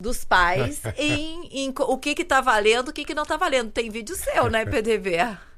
dos pais em o que tá valendo, o que não tá valendo. Tem vídeo seu, né, PDV?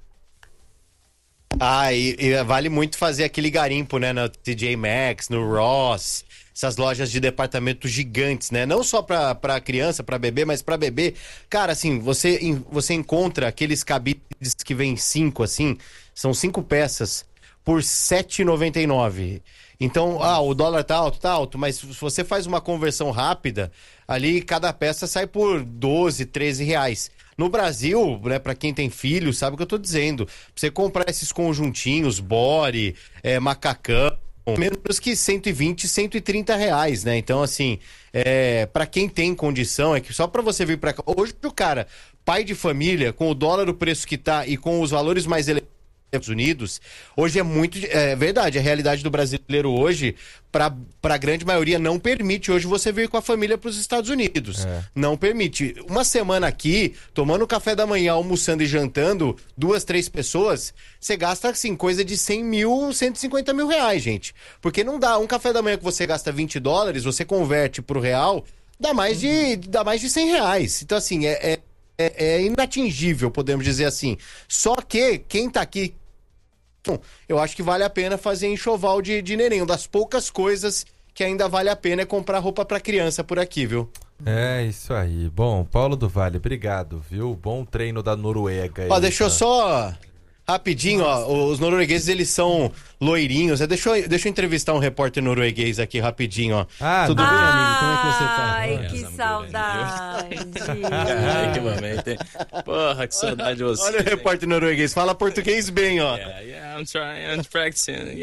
E vale muito fazer aquele garimpo, né, no TJ Maxx, no Ross, essas lojas de departamento gigantes, né? Não só pra criança, pra bebê, mas pra bebê. Cara, assim, você encontra aqueles cabides que vem 5, assim, são 5 peças por R$ 7,99. Então, o dólar tá alto, mas se você faz uma conversão rápida, ali cada peça sai por 12, 13 reais. No Brasil, né, pra quem tem filho, sabe o que eu tô dizendo. Pra você comprar esses conjuntinhos, body, macacão, menos que 120, 130 reais, né? Então, assim, pra quem tem condição, é que só pra você vir pra cá... Hoje, o cara, pai de família, com o dólar o preço que tá e com os valores mais elevados Estados Unidos, hoje é muito... É verdade, a realidade do brasileiro hoje, pra grande maioria, não permite hoje você vir com a família pros Estados Unidos. Não permite. Uma semana aqui, tomando café da manhã, almoçando e jantando, 2, 3 pessoas, você gasta, assim, coisa de 100 mil, 150 mil reais, gente. Porque não dá. Um café da manhã que você gasta $20, você converte pro real, dá mais de 100 reais. Então, assim, é inatingível, podemos dizer assim. Só que quem tá aqui, eu acho que vale a pena fazer enxoval de neném. Uma das poucas coisas que ainda vale a pena é comprar roupa pra criança por aqui, viu? É isso aí. Bom, Paulo do Vale, obrigado, viu? Bom treino da Noruega. Deixa eu só... Rapidinho, os noruegueses, eles são loirinhos. Deixa eu entrevistar um repórter norueguês aqui rapidinho, Tudo bem, amigo? Como é que você tá? Ai, que saudade. Que momento. Porra, que saudade de você. Olha o repórter norueguês, fala português bem, ó. I'm trying, I'm practicing.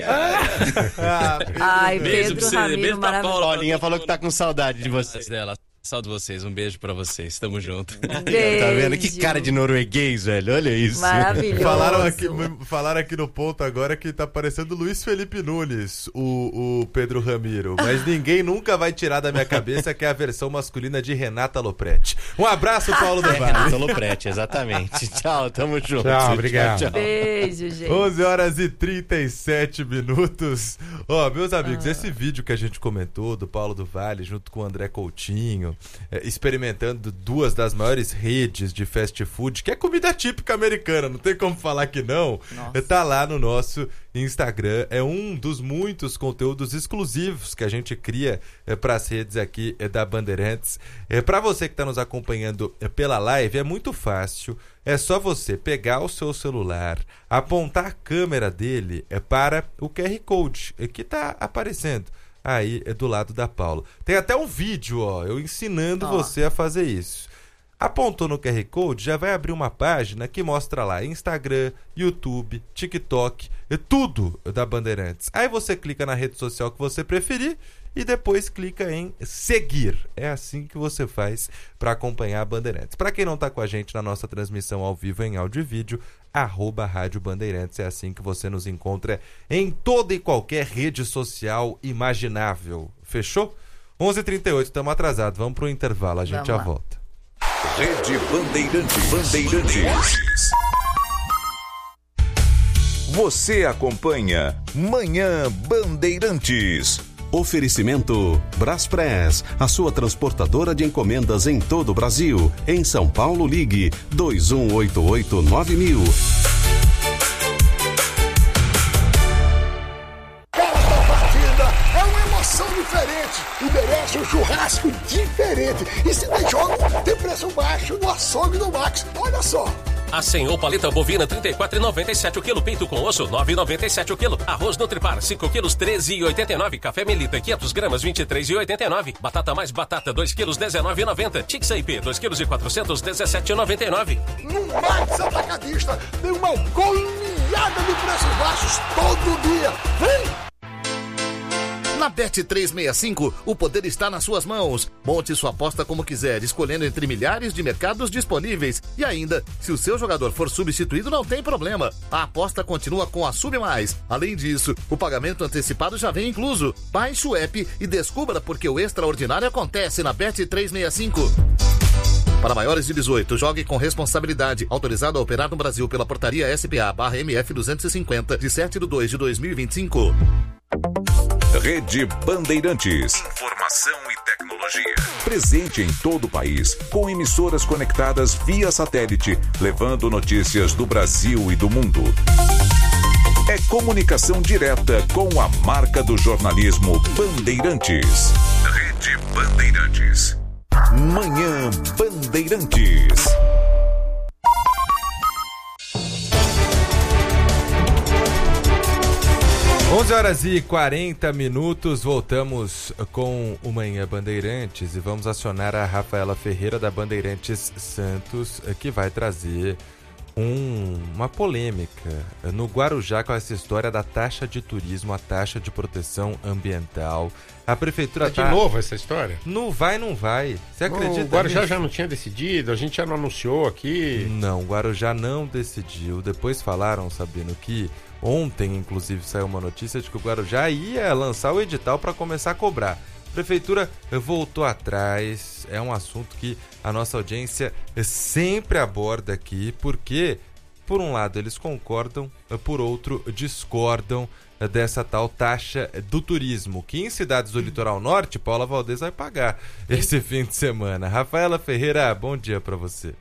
Ai, Pedro Ramiro, maravilhoso. Paulinha falou que tá com saudade de vocês. Saúde vocês, um beijo pra vocês, tamo junto. Beijo. Tá vendo? Que cara de norueguês, velho, olha isso. Maravilhoso. Falaram aqui no ponto agora que tá parecendo Luiz Felipe Nunes, o Pedro Ramiro, mas ninguém nunca vai tirar da minha cabeça que é a versão masculina de Renata Lopretti. Um abraço, Paulo do Vale. Renata Lopretti, exatamente. Tchau, tamo junto. Tchau, obrigado. Tchau. Beijo, gente. 11h37. Meus amigos, esse vídeo que a gente comentou do Paulo do Vale junto com o André Coutinho, experimentando 2 das maiores redes de fast food, que é comida típica americana, não tem como falar que não. Tá lá no nosso Instagram, é um dos muitos conteúdos exclusivos que a gente cria para as redes aqui da Bandeirantes. Para você que está nos acompanhando pela live, é muito fácil, é só você pegar o seu celular, apontar a câmera dele para o QR Code que está aparecendo aí do lado da Paula. Tem até um vídeo, eu ensinando você a fazer isso. Apontou no QR Code, já vai abrir uma página que mostra lá Instagram, YouTube, TikTok, tudo da Bandeirantes. Aí você clica na rede social que você preferir e depois clica em seguir. É assim que você faz para acompanhar a Bandeirantes. Para quem não está com a gente na nossa transmissão ao vivo em áudio e vídeo, @Rádio Bandeirantes. É assim que você nos encontra em toda e qualquer rede social imaginável. Fechou? 11h38, estamos atrasados. Vamos para o intervalo, a gente já volta. Rede Bandeirantes. Você acompanha Manhã Bandeirantes. Oferecimento Braspress, a sua transportadora de encomendas em todo o Brasil. Em São Paulo, ligue 2188-9000. Cada partida é uma emoção diferente e merece um churrasco diferente. E se tem jogo, tem preço baixo no açougue do Max. Olha só. A senhor paleta bovina 34,97 o quilo, peito com osso 9,97 o quilo, arroz Nutripar 5 quilos 13,89, café Melita 500 gramas 23,89, batata mais batata 2 quilos 19,90, Tix IP 2 quilos e 400 17,99. No Max Atacadista tem uma goleada de preços baixos todo dia. Vem! Na Bet365, o poder está nas suas mãos. Monte sua aposta como quiser, escolhendo entre milhares de mercados disponíveis. E ainda, se o seu jogador for substituído, não tem problema. A aposta continua com a Sub Mais. Além disso, o pagamento antecipado já vem incluso. Baixe o app e descubra porque o extraordinário acontece na Bet365. Para maiores de 18, jogue com responsabilidade. Autorizado a operar no Brasil pela portaria SPA/MF 250, de 7/2/2025. Rede Bandeirantes. Informação e tecnologia. presente em todo o país, com emissoras conectadas via satélite, levando notícias do Brasil e do mundo. É comunicação direta com a marca do jornalismo Bandeirantes. Rede Bandeirantes. Manhã Bandeirantes. 11h40, voltamos com o Manhã Bandeirantes e vamos acionar a Rafaela Ferreira da Bandeirantes Santos, que vai trazer uma polêmica no Guarujá com essa história da taxa de turismo, a taxa de proteção ambiental. A prefeitura de novo essa história? Não vai. Você acredita? O Guarujá já não tinha decidido, a gente já não anunciou aqui. Não, o Guarujá não decidiu. Depois falaram, Sabino, que ontem, inclusive, saiu uma notícia de que o Guarujá ia lançar o edital para começar a cobrar. A prefeitura voltou atrás, é um assunto que a nossa audiência sempre aborda aqui, porque, por um lado, eles concordam, por outro, discordam dessa tal taxa do turismo, que em cidades do litoral norte, Paula Valdez vai pagar esse fim de semana. Rafaela Ferreira, bom dia para você.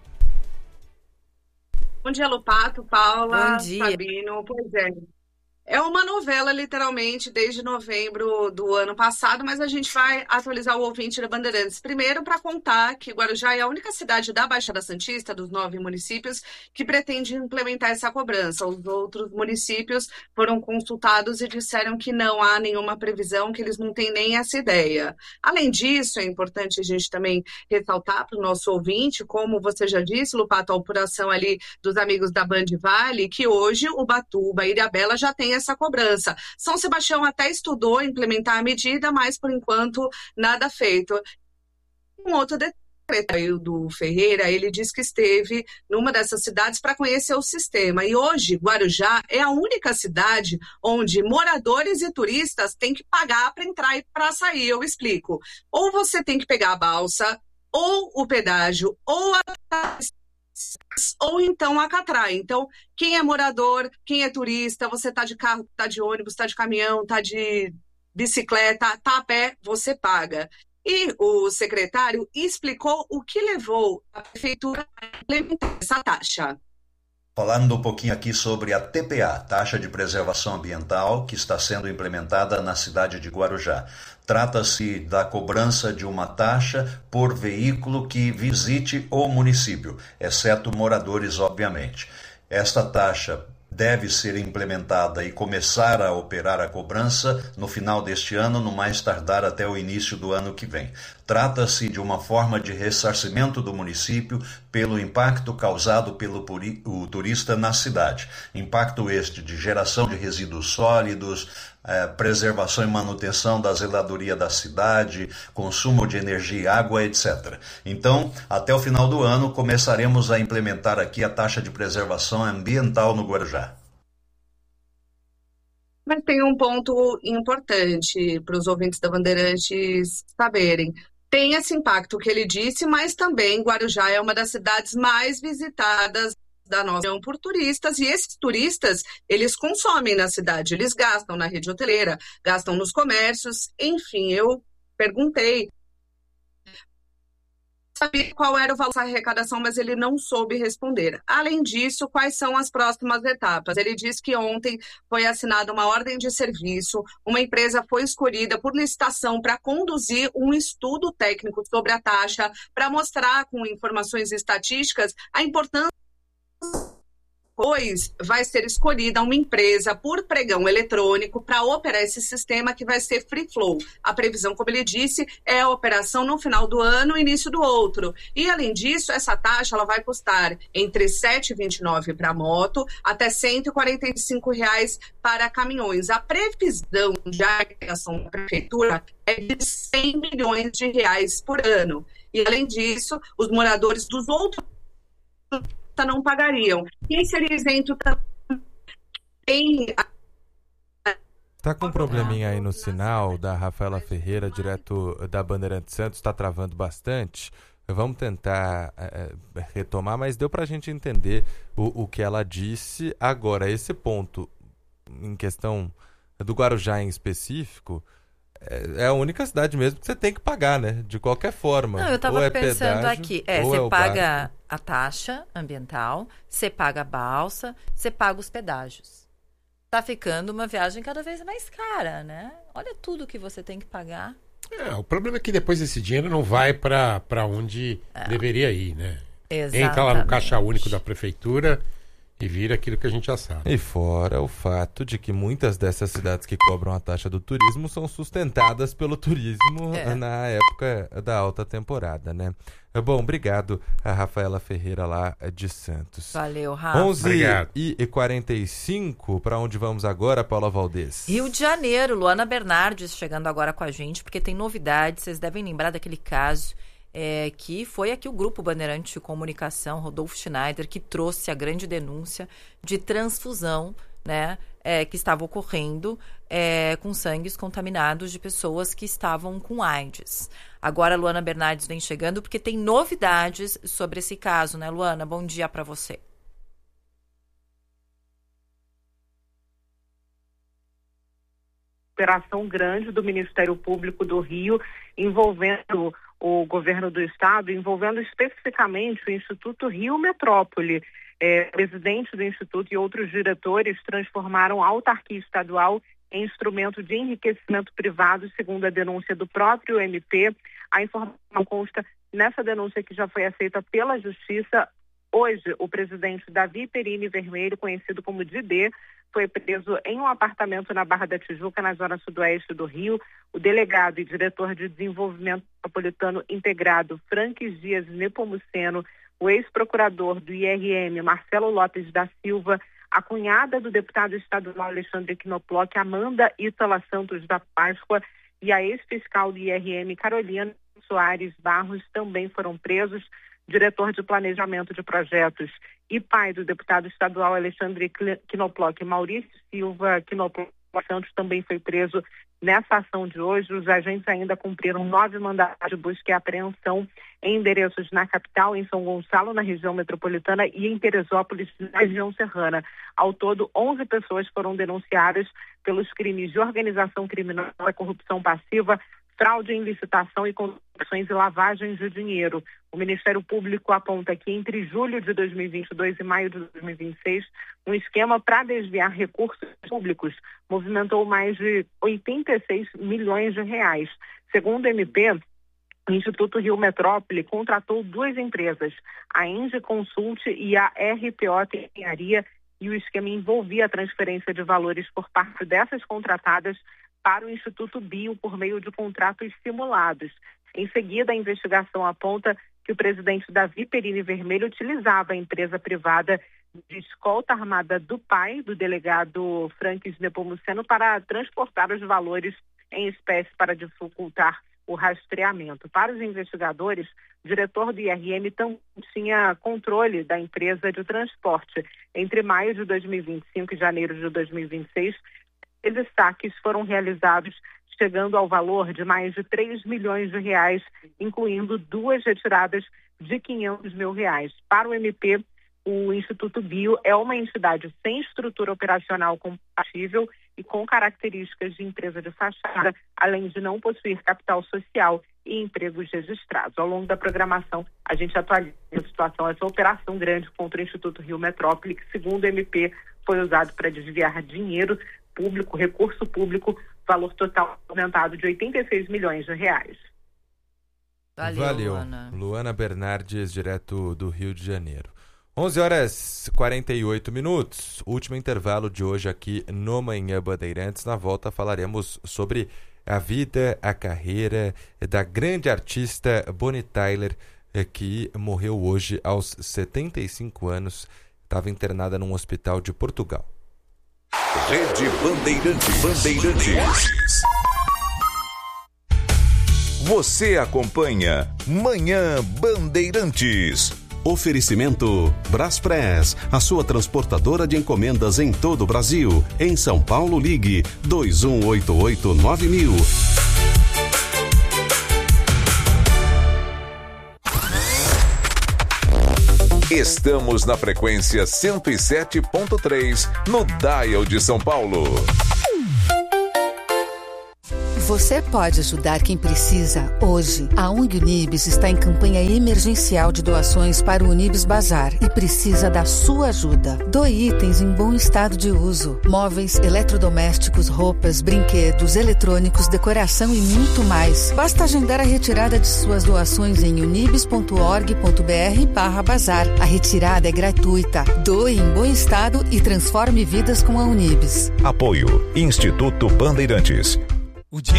Bom dia, Lupato, Paula, Bom dia. Sabino. Pois é. É uma novela, literalmente, desde novembro do ano passado, mas a gente vai atualizar o ouvinte da Bandeirantes. Primeiro, para contar que Guarujá é a única cidade da Baixada Santista, dos 9 municípios, que pretende implementar essa cobrança. Os outros municípios foram consultados e disseram que não há nenhuma previsão, que eles não têm nem essa ideia. Além disso, é importante a gente também ressaltar para o nosso ouvinte, como você já disse, Lupato, a apuração ali dos amigos da Band Vale, que hoje o Batuba e Ilhabela já tem essa cobrança. São Sebastião até estudou implementar a medida, mas por enquanto nada feito. Um outro decreto do Ferreira, ele diz que esteve numa dessas cidades para conhecer o sistema. E hoje, Guarujá é a única cidade onde moradores e turistas têm que pagar para entrar e para sair. Eu explico. Ou você tem que pegar a balsa, ou o pedágio, ou a ou então a Catrai. Então, quem é morador, quem é turista, você tá de carro, tá de ônibus, tá de caminhão, tá de bicicleta, tá a pé, você paga. E o secretário explicou o que levou a prefeitura a implementar essa taxa. Falando um pouquinho aqui sobre a TPA, Taxa de Preservação Ambiental, que está sendo implementada na cidade de Guarujá. Trata-se da cobrança de uma taxa por veículo que visite o município, exceto moradores, obviamente. Esta taxa deve ser implementada e começar a operar a cobrança no final deste ano, no mais tardar até o início do ano que vem. Trata-se de uma forma de ressarcimento do município pelo impacto causado pelo turista na cidade. Impacto este de geração de resíduos sólidos, preservação e manutenção da zeladoria da cidade, consumo de energia e água, etc. Então, até o final do ano, começaremos a implementar aqui a taxa de preservação ambiental no Guarujá. Mas tem um ponto importante para os ouvintes da Bandeirantes saberem. Tem esse impacto que ele disse, mas também Guarujá é uma das cidades mais visitadas da nossa região por turistas, e esses turistas, eles consomem na cidade, eles gastam na rede hoteleira, gastam nos comércios, enfim, eu perguntei, sabia qual era o valor da arrecadação, mas ele não soube responder. Além disso, quais são as próximas etapas? Ele disse que ontem foi assinada uma ordem de serviço, uma empresa foi escolhida por licitação para conduzir um estudo técnico sobre a taxa, para mostrar com informações estatísticas a importância. Depois vai ser escolhida uma empresa por pregão eletrônico para operar esse sistema que vai ser free flow. A previsão, como ele disse, é a operação no final do ano e início do outro. E, além disso, essa taxa ela vai custar entre R$ 7,29 para moto até R$ 145 para caminhões. A previsão de arrecadação da prefeitura é de 100 milhões de reais por ano. E, além disso, os moradores dos outros não pagariam. Quem seria isento também. Tá com um probleminha aí no sinal da Rafaela Ferreira, direto da Bandeirantes Santos, tá travando bastante. Vamos tentar retomar, mas deu pra gente entender o que ela disse. Agora, esse ponto, em questão do Guarujá em específico, é a única cidade mesmo que você tem que pagar, né? De qualquer forma. Não, eu tava pensando pedágio, aqui. ou Você paga a taxa ambiental, você paga a balsa, você paga os pedágios. Tá ficando uma viagem cada vez mais cara, né? Olha tudo que você tem que pagar. O problema é que depois esse dinheiro não vai para onde deveria ir, né? Exatamente. Entra lá no caixa único da prefeitura e vira aquilo que a gente já sabe. E fora o fato de que muitas dessas cidades que cobram a taxa do turismo são sustentadas pelo turismo na época da alta temporada, né? Bom, obrigado a Rafaela Ferreira lá de Santos. Valeu, Rafa. 11h45, para onde vamos agora, Paula Valdez? Rio de Janeiro, Luana Bernardes chegando agora com a gente, porque tem novidades. Vocês devem lembrar daquele caso que foi aqui o Grupo Bandeirante de Comunicação, Rodolfo Schneider, que trouxe a grande denúncia de transfusão, né, que estava ocorrendo com sangues contaminados de pessoas que estavam com AIDS. Agora a Luana Bernardes vem chegando porque tem novidades sobre esse caso, né, Luana? Bom dia para você. Operação grande do Ministério Público do Rio, envolvendo o governo do estado, envolvendo especificamente o Instituto Rio Metrópole. O presidente do Instituto e outros diretores transformaram a autarquia estadual em instrumento de enriquecimento privado, segundo a denúncia do próprio MP. A informação consta nessa denúncia que já foi aceita pela Justiça. Hoje, o presidente Davi Perini Vermelho, conhecido como Didê, foi preso em um apartamento na Barra da Tijuca, na zona sudoeste do Rio. O delegado e diretor de desenvolvimento metropolitano integrado, Franques Dias Nepomuceno, o ex-procurador do IRM, Marcelo Lopes da Silva, a cunhada do deputado estadual Alexandre Knoploch, Amanda Ítala Santos da Páscoa, e a ex-fiscal do IRM, Carolina Soares Barros, também foram presos. Diretor de Planejamento de Projetos e pai do deputado estadual Alexandre Knoploch, Maurício Silva Knoploch Santos, também foi preso nessa ação de hoje. Os agentes ainda cumpriram 9 mandados de busca e apreensão em endereços na capital, em São Gonçalo, na região metropolitana, e em Teresópolis, na região serrana. Ao todo, 11 pessoas foram denunciadas pelos crimes de organização criminosa, corrupção passiva, fraude em licitação e contratações e lavagens de dinheiro. O Ministério Público aponta que entre julho de 2022 e maio de 2026, um esquema para desviar recursos públicos movimentou mais de 86 milhões de reais. Segundo o MP, o Instituto Rio Metrópole contratou 2 empresas, a Inge Consult e a RPO Engenharia, e o esquema envolvia a transferência de valores por parte dessas contratadas para o Instituto Bio por meio de contratos simulados. Em seguida, a investigação aponta que o presidente Davi Perini Vermelho utilizava a empresa privada de escolta armada do pai, do delegado Franques Nepomuceno, para transportar os valores em espécie para dificultar o rastreamento. Para os investigadores, o diretor do IRM também tinha controle da empresa de transporte. Entre maio de 2025 e janeiro de 2026, esses saques foram realizados chegando ao valor de mais de 3 milhões de reais, incluindo 2 retiradas de 500 mil reais. Para o MP, o Instituto Bio é uma entidade sem estrutura operacional compatível e com características de empresa de fachada, além de não possuir capital social e empregos registrados. Ao longo da programação, a gente atualiza a situação, essa operação grande contra o Instituto Rio Metrópole, que, segundo o MP, foi usado para desviar dinheiro público, recurso público, valor total aumentado de 86 milhões de reais. Valeu, Luana Bernardes, direto do Rio de Janeiro. 11h48, último intervalo de hoje aqui no Manhã Bandeirantes. Na volta falaremos sobre a vida, a carreira da grande artista Bonnie Tyler, que morreu hoje aos 75 anos, estava internada num hospital de Portugal. Rede Bandeirantes. Você acompanha Manhã Bandeirantes. Oferecimento Braspress, a sua transportadora de encomendas em todo o Brasil. Em São Paulo, ligue 2188-9000. Estamos na frequência 107.3 no Dial de São Paulo. Você pode ajudar quem precisa hoje. A ONG Unibis está em campanha emergencial de doações para o Unibis Bazar e precisa da sua ajuda. Doe itens em bom estado de uso. Móveis, eletrodomésticos, roupas, brinquedos, eletrônicos, decoração e muito mais. Basta agendar a retirada de suas doações em unibis.org.br/bazar. A retirada é gratuita. Doe em bom estado e transforme vidas com a Unibis. Apoio Instituto Bandeirantes. O dia